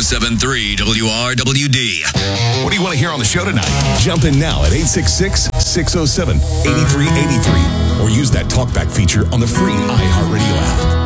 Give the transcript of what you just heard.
107.3 WRWD. What do you want to hear on the show tonight? Jump in now at 866-607-8383 or use that talkback feature on the free iHeartRadio app.